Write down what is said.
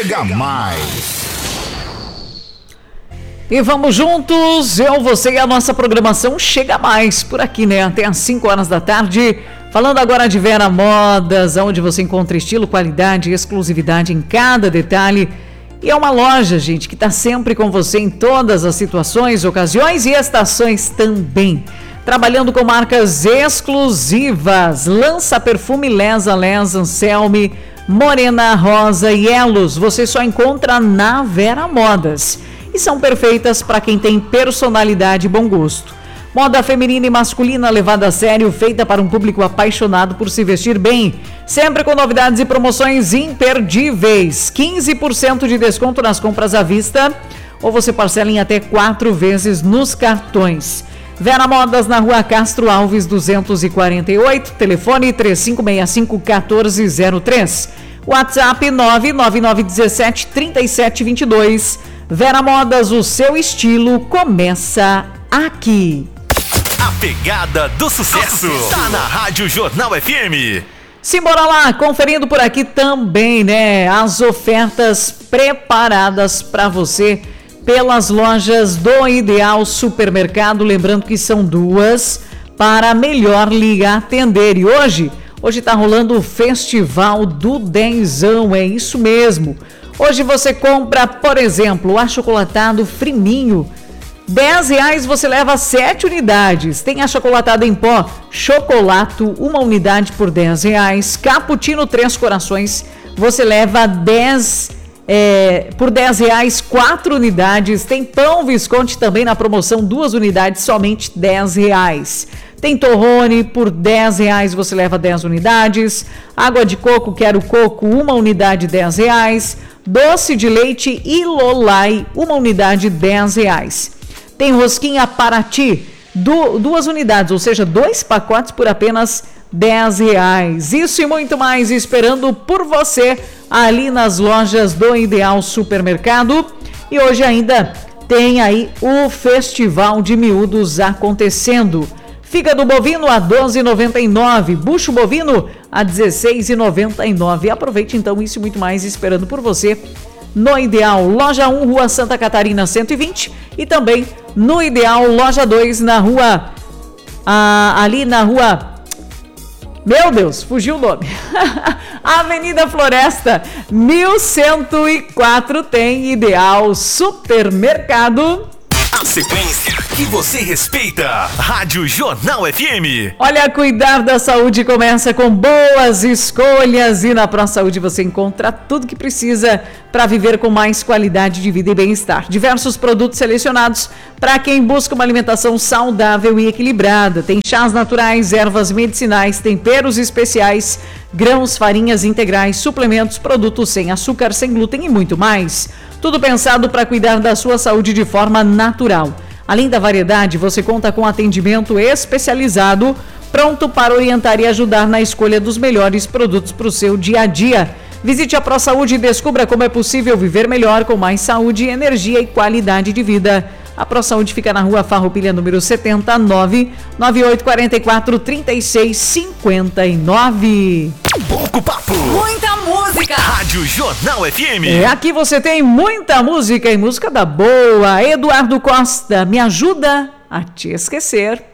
Chega Mais. E vamos juntos, eu, você e a nossa programação Chega Mais por aqui, né? Até às 5 horas da tarde. Falando agora de Vera Modas, onde você encontra estilo, qualidade e exclusividade em cada detalhe. E é uma loja, gente, que está sempre com você em todas as situações, ocasiões e estações também. Trabalhando com marcas exclusivas. Lança Perfume Lesa, Anselme, Morena Rosa e Elos. Você só encontra na Vera Modas. E são perfeitas para quem tem personalidade e bom gosto. Moda feminina e masculina levada a sério, feita para um público apaixonado por se vestir bem. Sempre com novidades e promoções imperdíveis. 15% de desconto nas compras à vista, ou você parcela em até 4 vezes nos cartões. Vera Modas na Rua Castro Alves 248, telefone 3565-1403. WhatsApp 99917-3722. Vera Modas, o seu estilo começa aqui. A pegada do sucesso tá na Rádio Jornal FM. Simbora lá, conferindo por aqui também, né? As ofertas preparadas para você pelas lojas do Ideal Supermercado. Lembrando que são 2 para melhor lhe atender. E hoje tá rolando o Festival do Denzão, é isso mesmo. Hoje você compra, por exemplo, o achocolatado Frininho, R$10 você leva 7 unidades. Tem achocolatado em pó, Chocolato, 1 unidade por R$10. Cappuccino 3 corações, você leva por R$10, 4 unidades. Tem pão Visconti também na promoção, 2 unidades, somente R$10. Tem torrone, por R$10 você leva 10 unidades. Água de coco, quero coco, 1 unidade, R$10. Doce de leite Ilolai, 1 unidade, R$10. Tem rosquinha Paraty, 2 unidades, ou seja, 2 pacotes por apenas R$10. Isso e muito mais esperando por você ali nas lojas do Ideal Supermercado. E hoje ainda tem aí o Festival de Miúdos acontecendo. Fígado bovino a R$12,99, bucho bovino a R$16,99. Aproveite então isso e muito mais esperando por você no Ideal, Loja 1, Rua Santa Catarina 120, e também no Ideal, Loja 2, na rua, ali na rua, meu Deus, fugiu o nome, Avenida Floresta 1104, tem Ideal Supermercado. A sequência que você respeita. Rádio Jornal FM. Olha, cuidar da saúde começa com boas escolhas e na Pro Saúde você encontra tudo que precisa para viver com mais qualidade de vida e bem-estar. Diversos produtos selecionados para quem busca uma alimentação saudável e equilibrada. Tem chás naturais, ervas medicinais, temperos especiais, grãos, farinhas integrais, suplementos, produtos sem açúcar, sem glúten e muito mais. Tudo pensado para cuidar da sua saúde de forma natural. Além da variedade, você conta com atendimento especializado, pronto para orientar e ajudar na escolha dos melhores produtos para o seu dia a dia. Visite a Pro Saúde e descubra como é possível viver melhor com mais saúde, energia e qualidade de vida. A Pro Saúde fica na Rua Farroupilha, número 79, 9844-3659. Pouco papo. Muita música. Rádio Jornal FM. Aqui você tem muita música e música da boa. Eduardo Costa, me ajuda a te esquecer.